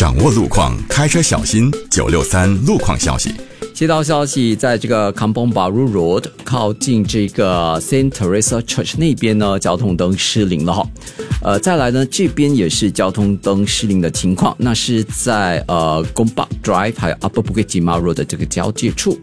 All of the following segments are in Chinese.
掌握路况，开车小心963路况消息。 接到消息，在这个 Kampong Bahru Road 靠近这个 Saint Teresa Church 那边呢，交通灯失灵了哈。再来呢，这边也是交通灯失灵的情况，那是在Gombak Drive 还有 Upper Bukit Timah Road 的这个交界处。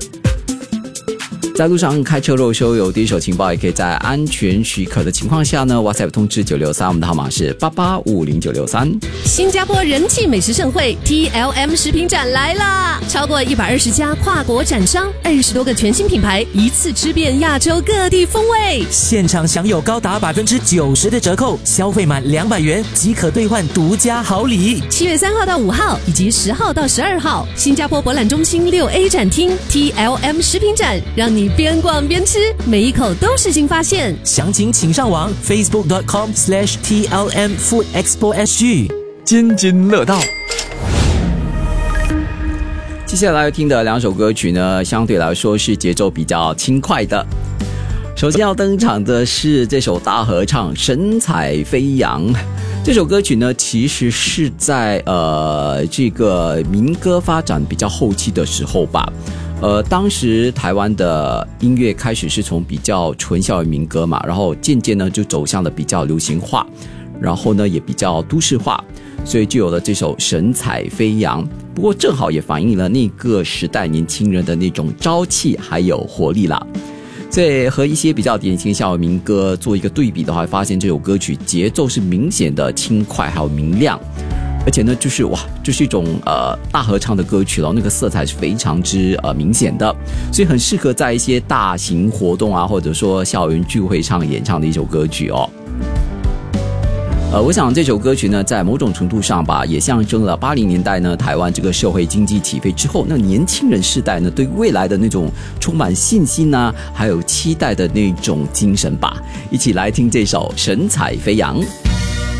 在路上开车肉搜有第一手情报，也可以在安全许可的情况下呢 WhatsApp 通知963，我们的号码是88500963。 新加坡人气美食盛会 TLM 食品展来啦！超过120家跨国展商，20多个全新品牌，一次吃遍亚洲各地风味。 现场享有高达90%的折扣，消费满200元即可兑换独家好礼。 7月3号到5号以及10号到12号，新加坡博览中心6A 展厅 TLM 食品展，让你边逛边吃，每一口都是新发现。 详情请上网 facebook.com/TLM Food Expo SG。 津津乐道。接下来要听的两首歌曲呢，相对来说是节奏比较轻快的。首先要登场的是这首大合唱《神采飞扬》。这首歌曲呢，其实是在这个民歌发展比较后期的时候吧。当时台湾的音乐开始是从比较纯校园民歌嘛，然后渐渐呢就走向了比较流行化，然后呢也比较都市化，所以就有了这首《神采飞扬》。不过正好也反映了那个时代年轻人的那种朝气还有活力啦。所以和一些比较典型校园民歌做一个对比的话，发现这首歌曲节奏是明显的轻快还有明亮。而且呢，就是一种大合唱的歌曲了，那个色彩是非常之明显的，所以很适合在一些大型活动啊，或者说校园聚会上演唱的一首歌曲哦。我想这首歌曲呢，在某种程度上吧，也象征了80年代呢，台湾这个社会经济起飞之后，那年轻人世代呢，对未来的那种充满信心啊，还有期待的那种精神吧。一起来听这首《神采飞扬》。